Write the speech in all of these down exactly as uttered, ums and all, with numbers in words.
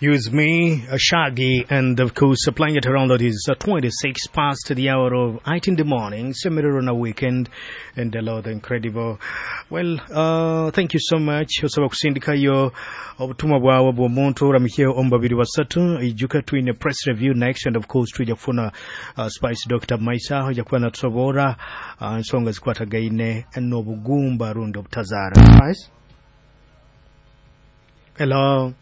Use me, a Shaggy, and of course, playing it around that is uh, twenty-six past the hour of eight in the morning, similar on a weekend, and the Lord incredible. Well, uh, thank you so much. Osaba kusindika yo obutuma bwawe bw'omuntu oramikye ombabiri basatu ijuka twine press review next, and of course tujja kufuna uh, Spice Doctor Maisa hoja kuba natusobora uh, nsonga zikwatagaine n'obugumba rundi obutazara. Spice? Hello.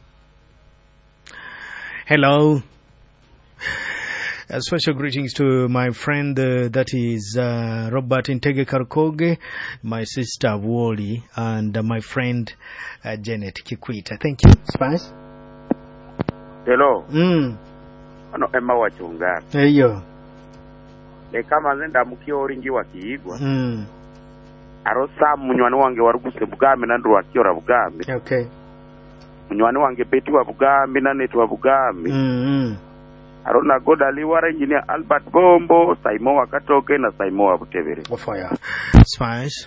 Hello. Uh, special greetings to my friend uh, that is uh, Robert Intege Karkoge, my sister Wally, and uh, my friend uh, Janet Kikwita. Thank you. Spice? Hello. Mm. Ano Emma wachunga. Hey yo. Le kama zenda mukio oringi wakiigwa. Mm. Arosa munywani wange waruguse Bugambe nandu wakiora Bugambe. Okay. Munywani wange Beti wa Bugambe na Netu wa Bugambe. Mm. mm. Arona goda liwara engineer Albert Bombo, Saimo wakatoke na Saimo wa Butebere. What fire? Spice?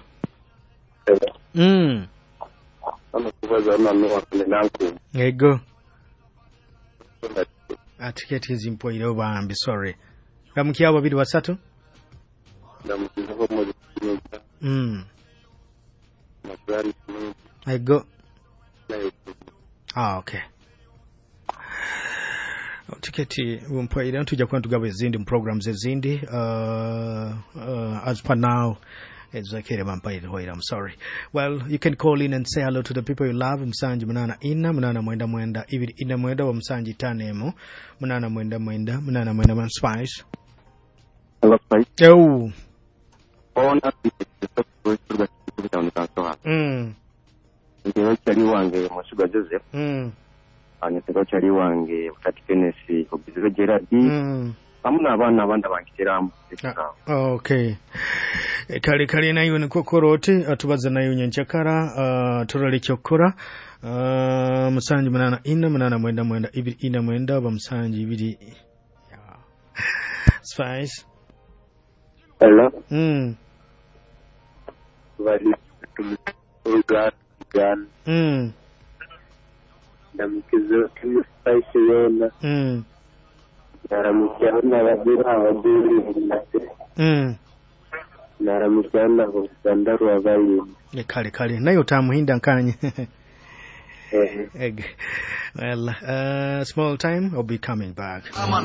Mm. Ano kuwaza na no wakile nanku. There you go. Atiketi izimpo ile obambi, sorry. Ramukia babiri basatu? Ndamukiza ko mo. Mm. I go. Ah, okay. Tiketi umpa ile tujja kwa tugabe zindi programs ezindi uh, uh, as per now it's okay vampire hoira. I'm sorry. Well, you can call in and say hello to the people you love. Msanji munana ina munana mwenda mwenda ibiri ina mwenda wa msanji tanemo munana mwenda mwenda munana mwenda man Spice. Hello Spice. Oh. Ona Mm. Ndio chali wange Masuga Joseph. Mm. Anyetego chali wange Kati Kenneth Obizwe Gerard. Mm. Amuna abana abanda bankitiramu. Okay. Kali kali nayo ni kokorote atubaza nayo nyanchakara uh, turali cyokora uh, musanji munana ina munana mwenda mwenda ibiri ina mwenda ba musanji ibiri. Yeah. Spice. Hello. Mm. Wali tuga gan. Mm. Ndamkizo Spice yona. Mm. Naramukana wabira wabiri nate. Mm. Naramukana kusandaru abayi. Ye kale kale nayo tamuhinda nkanye. Eh. Well, uh, small time I'll be coming back.